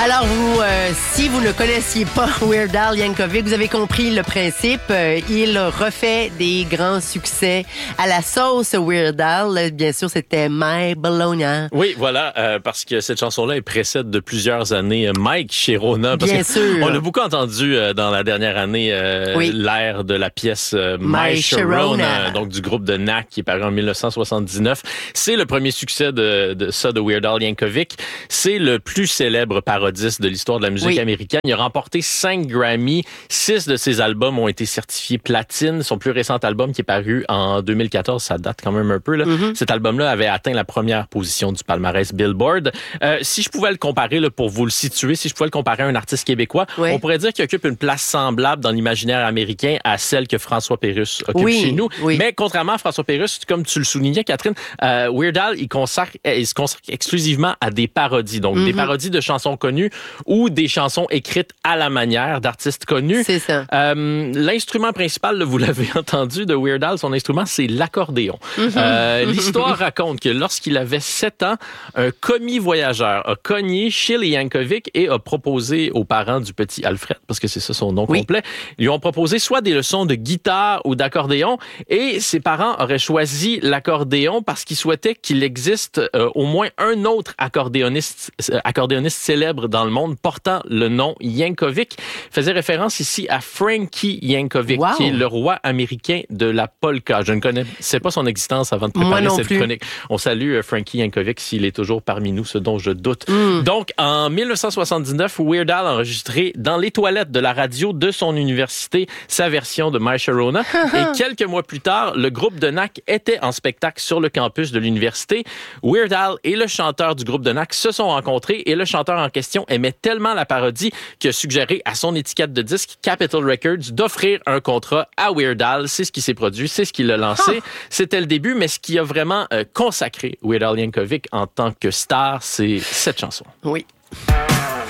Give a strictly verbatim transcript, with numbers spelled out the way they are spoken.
Alors, vous, euh, si vous ne connaissiez pas Weird Al Yankovic, vous avez compris le principe. Euh, il refait des grands succès à la sauce Weird Al. Bien sûr, c'était My Bologna. Oui, voilà, euh, parce que cette chanson-là, elle précède de plusieurs années Mike Sharona. Parce Bien que sûr. On l'a beaucoup entendu euh, dans la dernière année, euh, oui. l'ère de la pièce euh, My, My Sharona, Sharona, donc du groupe de N A C qui est paru en dix-neuf cent soixante-dix-neuf. C'est le premier succès de, de ça, de Weird Al Yankovic. C'est le plus célèbre parodiste de l'histoire de la musique oui. américaine. Il a remporté cinq Grammy. Six de ses albums ont été certifiés platine. Son plus récent album, qui est paru en deux mille quatorze, ça date quand même un peu. Là. Mm-hmm. Cet album-là avait atteint la première position du palmarès Billboard. Euh, si je pouvais le comparer, là, pour vous le situer, si je pouvais le comparer à un artiste québécois, oui. on pourrait dire qu'il occupe une place semblable dans l'imaginaire américain à celle que François Pérusse occupe oui. chez nous. Oui. Mais contrairement à François Pérusse, comme tu le soulignais, Catherine, euh, Weird Al, il, consacre, il se consacre exclusivement à des parodies. Donc, mm-hmm. des parodies de chansons connues ou des chansons écrites à la manière d'artistes connus. C'est ça. Euh, l'instrument principal, là, vous l'avez entendu, de Weird Al, son instrument, c'est l'accordéon. Mm-hmm. Euh, l'histoire raconte que lorsqu'il avait sept ans, un commis voyageur a cogné chez les Yankovic et a proposé aux parents du petit Alfred, parce que c'est ça son nom oui. complet, lui ont proposé soit des leçons de guitare ou d'accordéon, et ses parents auraient choisi l'accordéon parce qu'ils souhaitaient qu'il existe euh, au moins un autre accordéoniste, euh, accordéoniste célèbre dans le monde portant le nom Yankovic. Faisait référence ici à Frankie Yankovic, wow. qui est le roi américain de la polka. Je ne connaissais pas son existence avant de préparer cette plus. chronique. On salue Frankie Yankovic s'il est toujours parmi nous, ce dont je doute. Mm. Donc, en dix-neuf cent soixante-dix-neuf, Weird Al a enregistré dans les toilettes de la radio de son université sa version de My Sharona. Et quelques mois plus tard, le groupe de N A C était en spectacle sur le campus de l'université. Weird Al et le chanteur du groupe de N A C se sont rencontrés et le chanteur en question aimait tellement la parodie qu'il a suggéré à son étiquette de disque Capitol Records d'offrir un contrat à Weird Al. C'est ce qui s'est produit, c'est ce qui l'a lancé. Ah. C'était le début, mais ce qui a vraiment euh, consacré Weird Al Yankovic en tant que star, c'est cette chanson. Oui.